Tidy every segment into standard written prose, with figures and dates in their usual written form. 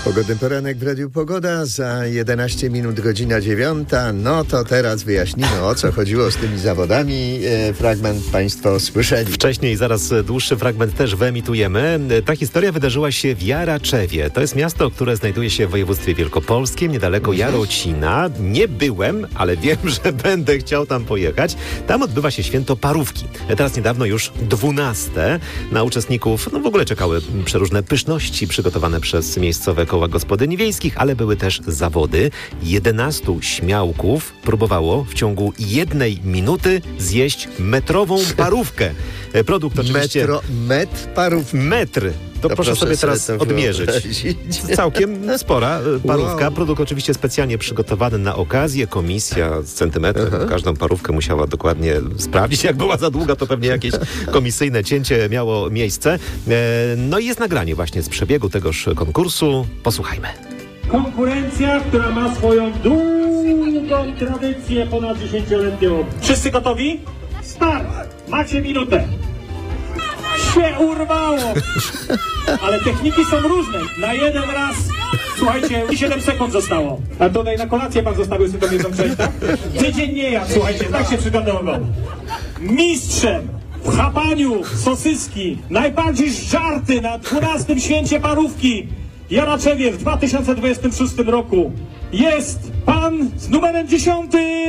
Pogodny poranek w Radiu Pogoda, za 11 minut godzina 9. No to teraz wyjaśnimy, o co chodziło z tymi zawodami. Fragment Państwo słyszeli. Wcześniej zaraz dłuższy fragment też wyemitujemy. Ta historia wydarzyła się w Jaraczewie. To jest miasto, które znajduje się w województwie wielkopolskim, niedaleko Jarocina. Nie byłem, ale wiem, że będę chciał tam pojechać. Tam odbywa się święto parówki. Teraz niedawno już 12. Na uczestników w ogóle czekały przeróżne pyszności przygotowane przez miejscowe koła gospodyń wiejskich, ale były też zawody. 11 śmiałków próbowało w ciągu 1 minuty zjeść metrową parówkę. Produkt oczywiście... Metr. To proszę sobie teraz odmierzyć. Całkiem spora parówka. Wow. Produkt oczywiście specjalnie przygotowany na okazję. Komisja z centymetrem każdą parówkę musiała dokładnie sprawdzić. Jak była za długa, to pewnie jakieś komisyjne cięcie miało miejsce. No i jest nagranie właśnie z przebiegu tegoż konkursu. Posłuchajmy. Konkurencja, która ma swoją długą tradycję, ponad 10-letnią. Wszyscy gotowi? Start! Macie minutę. Się urwało! Ale techniki są różne. Na jeden raz, słuchajcie, 7 sekund zostało. A tutaj na kolację pan zostawił sobie tą jedną część, tak? Tydzień nie jadł, słuchajcie, tak się przygotował. Mistrzem w chapaniu sosyski, najbardziej żarty na 12. święcie parówki w Jaraczewie w 2026 roku jest pan z numerem 10.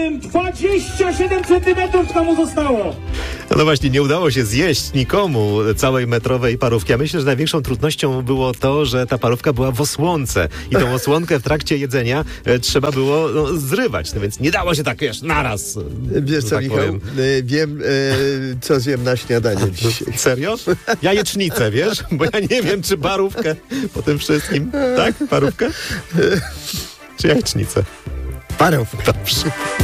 27 centymetrów mu zostało. No właśnie, nie udało się zjeść nikomu całej metrowej parówki. Ja myślę, że największą trudnością było to, że ta parówka była w osłonce i tą osłonkę w trakcie jedzenia trzeba było zrywać. No więc nie dało się tak, naraz. Wiesz co, tak Michał? Wiem, co zjem na śniadanie dzisiaj. Serio? Jajecznicę, wiesz? Bo ja nie wiem, czy parówkę po tym wszystkim. Tak? Parówkę? Czy jajecznicę? Parówkę. Dobrze.